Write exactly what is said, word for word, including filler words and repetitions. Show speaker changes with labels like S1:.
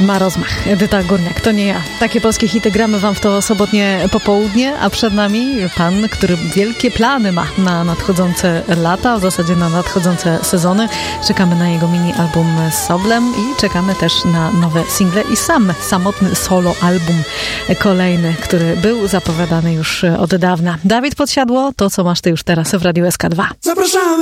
S1: ma rozmach. Edyta Górniak, to nie ja. Takie polskie hity gramy wam w to sobotnie popołudnie, a przed nami pan, który wielkie plany ma na nadchodzące lata, w zasadzie na nadchodzące sezony. Czekamy na jego mini-album z Soblem i czekamy też na nowe single i sam samotny solo album kolejny, który był zapowiadany już od dawna. Dawid Podsiadło, to co masz ty już teraz w Radiu S K dwa.
S2: Zapraszamy